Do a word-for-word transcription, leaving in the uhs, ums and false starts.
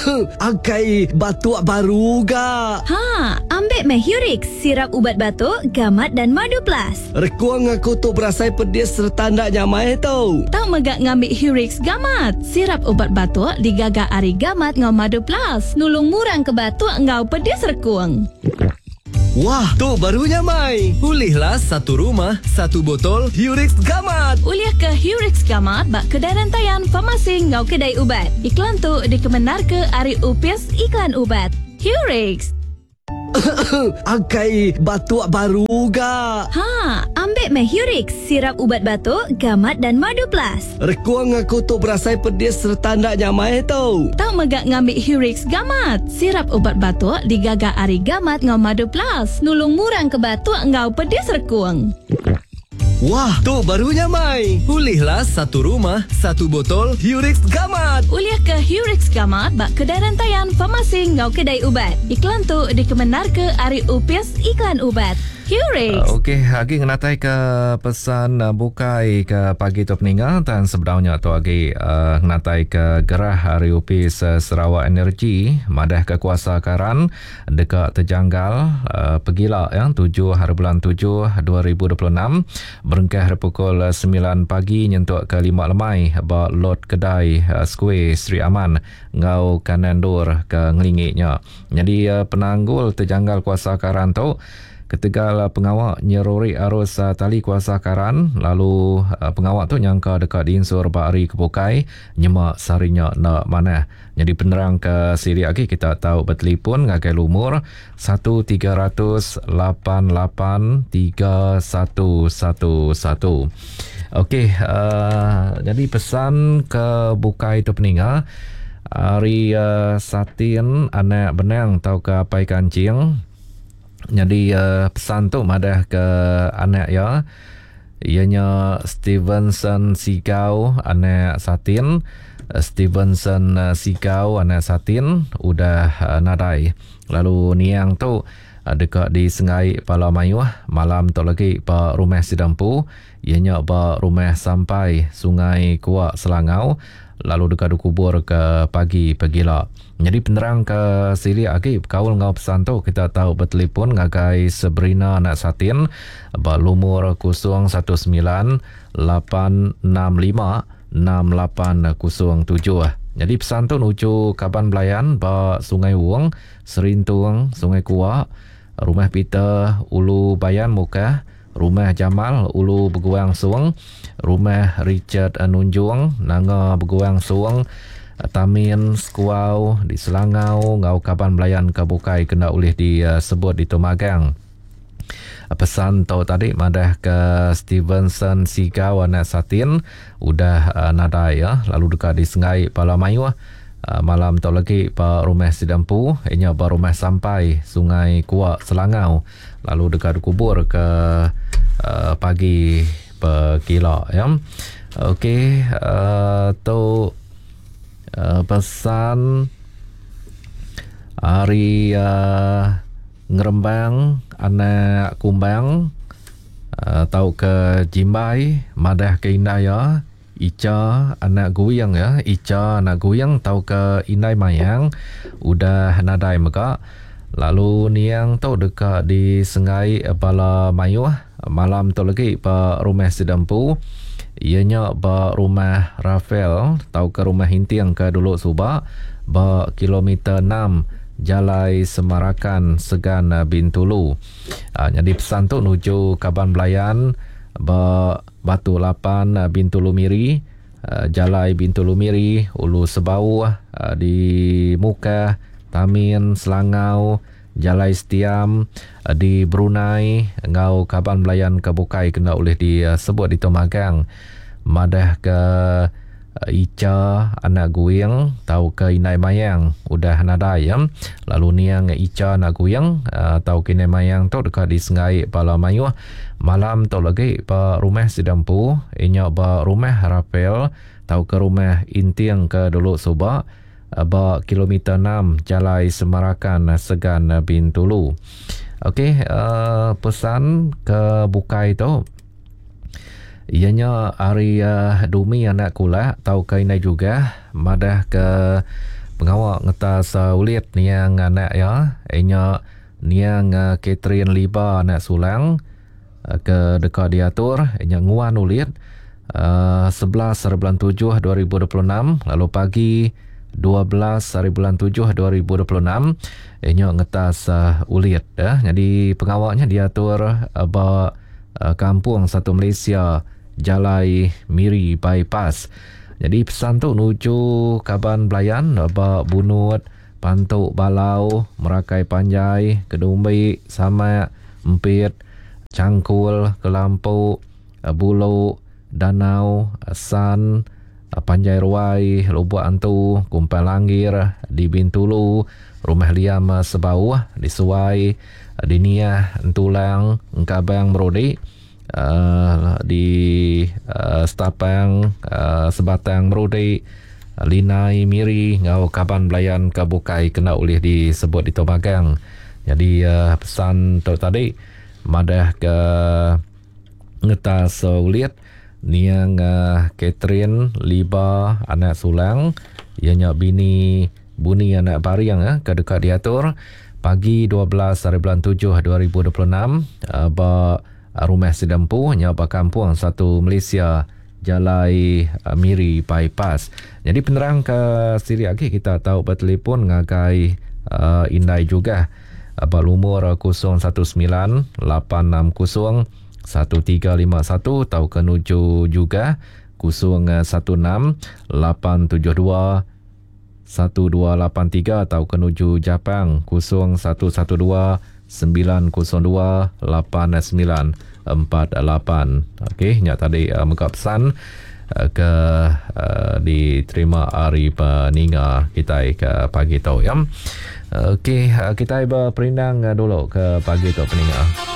Angkai batuk baru ga. Ha, ambil Mehurix, sirap ubat batuk, gamat dan madu plus. Rekuang aku tu berasai pedis serta ndak nyamai tau. Tak megak ngambil Hurix gamat. Sirap ubat batuk digagak ari gamat ngau madu plus. Nulung murang ke batuk ngau pedis rekuang. Wah, tu barunya Mai. Pulihlah satu rumah, satu botol Hurix Gamat. Uliah ke Hurix Gamat bak kedai rantaian farmasi ngau kedai ubat. Iklan tu dikemenar ke Ari Upis Iklan Ubat. Hurix. Angkai batuk baru ga. Ha, ambil Mehurix, sirap ubat batuk, gamat dan madu plus. Rekuang aku tu berasai pedis serta ndak nyamai tau. Tak megak ngambil Hurix gamat. Sirap ubat batuk digagak ari gamat ngau madu plus. Nulung murang ke batuk ngau pedis rekuang. Wah, tu barunya Mai. Pulihlah satu rumah, satu botol Hurix Gamat. Uliah ke Hurix Gamat bak kedai rantaian farmasi ngau kedai ubat. Iklan tu dikemenar ke Ari Upis Iklan Ubat. Hurix. Uh, Okey, lagi ngenatai ke pesan uh, bukai ke pagi tu peninggal dan sebenarnya tu lagi uh, ngenatai ke gerah Hari Upis uh, Sarawak Energi madah ke kuasa karan dekat terjanggal uh, pegila ya tujuh hari bulan tujuh dua ribu dua puluh enam berengkah pukul sembilan pagi nyentuk ke lima lemai ba lot kedai uh, Square Sri Aman ngau kanan dur ke ngelingiknya. Jadi uh, penanggul terjanggal kuasa karan tu ketegal pengawak nyerori arus uh, tali kuasa karan lalu uh, pengawak tu nyangka dekat diinsur bari kepukai nyemak sarinya nak mana. Jadi penerang ke siri lagi kita tahu bertelefon ngagai lumur satu tiga kosong lapan lapan tiga satu satu satu. Okey, uh, jadi pesan ke bukai tu peninggal Ari uh, Satin anak benang tau ke pai kancing. Jadi uh, pesan tu madah ke anak ya. Ianya Stevenson Sikau anak Satin. Stevenson uh, Sikau anak Satin udah uh, nadai. Lalu niang tu uh, dekat di Sengai Palamayu malam tu lagi pa rumah Sidampu. Ianya pa rumah sampai Sungai Kuak Selangau. Lalu dekat kubur ke pagi pegila. Jadi penerang ke siri lagi kaul ngau pesan tu kita tahu bertelefon ngagai Sabrina anak Satin berumur kosong satu sembilan lapan enam lima enam lapan kosong tujuh. Jadi pesan tu nuju Kaban Belayan ba Sungai Wong, Serintung, Sungai Kuak, Rumah Peter, Ulu Bayan Muka, Rumah Jamal, Ulu Beguang Suang, Rumah Richard Nunjung, Nanga Beguang Suang, Tamin Skuau di Selangau, Ngau Kaban Belayan Kabukai kena oleh disebut di Tomagang. Pesan tau tadi madah ke Stevenson Sikau anak Satin udah uh, nadai ya. Lalu dekat di Sengai Palamayu uh, malam tau lagi pa rumah Sidampu ianya pa rumah sampai Sungai Kuak Selangau. Lalu dekat kubur ke uh, pagi pekila ya. Okey, uh, tu Uh, pesan Ari uh, Ngerembang anak Kumbang uh, tau ke Jimbai madah ke Indai ya. Ica anak Guyang ya. Ica anak Guyang tau ke Indai Mayang udah nadai meka. Lalu niang tau dekat di Sengai Bala Mayu malam tu lagi pa rumah Sidampu. Ianya ba rumah Rafael tau ke rumah Hintiang ke Duluk Subak ba kilometer enam Jalai Semarakan Segan Bintulu. Ha, jadi pesan tu nuju Kaban Belayan ba Batu Lapan Bintulu Miri, Jalai Bintulu Miri, Ulu Sebau di Muka, Tamin Selangau, Jalai Setiam di Brunei, Ngau Kaban Belayan Kabukai kena oleh disebut di Tomagang. Madah ke Ica anak Guyang tau ke Inai Mayang udah nadai ya. Lalu niang Ica anak Guyang uh, tau ke Inai Mayang tu dekat di Sengai Palamayu malam tu lagi pa rumah Sidampu inya ba rumah Rapel tau ke rumah Intiang ke Duluk Subak ba kilometer enam Jalai Semarakan Segan Bintulu. Okey, uh, pesan ke bukai tu ianya Ari uh, Dumi anak Kula tau ke Inai juga madah ke pengawak ngetas uh, ulit niang anak ya, enya niang uh, Catherine Liba anak sulang uh, ke dekat diatur, enya nguan ulit uh, sebelas hari bulan tujuh dua ribu dua puluh enam, lalu pagi dua belas hari bulan tujuh dua ribu dua puluh enam, enya ngetas uh, ulit ya. Jadi pengawaknya diatur uh, ba uh, kampung satu Malaysia Jalai Miri Bypass. Jadi pesan tu menuju Kaban Belayan, ba Bunut, Pantuk Balau, Merakai Panjai, Kedumbi, Samak, Empit, Cangkul, Kelampuk, Bulu, Danau, San, Panjai Ruai, Lubuk Antu, Kumpai Langir, di Bintulu, Rumah Liam Sebau, di Suai, di Niah, Entulang, Engkabang Merodi, Uh, di uh, Stapang, uh, Sebatang Merudi, uh, Linai Miri, Ngau Kaban Belayan Kabukai kena ulih disebut di Tomagang. Jadi uh, pesan tu tadi madah ke ngetas uh, ulit niang uh, Catherine Liba anak sulang, ianya bini buni anak bariang uh, ke dekat diatur pagi dua belas hari bulan tujuh dua ribu dua puluh enam, uh, ba Rumah Sedempu, Nyaba Kampung satu Malaysia Jalai uh, Miri Bypass. Jadi penerang ke siri lagi kita tahu bertelefon ngagai uh, Indai juga uh, berumur kosong satu sembilan lapan enam kosong satu tiga lima satu, tahu kenuju juga kosong satu enam lapan tujuh dua satu dua lapan tiga, tahu kenuju Jepang kosong satu satu dua sembilan kosong dua lapan sembilan empat lapan. Okey, nya tadi uh, muka pesan uh, ke uh, diterima hari peninga kita ke pagi tu ya. Uh, Okey, uh, kita berperindang uh, dulu ke pagi tu peninga.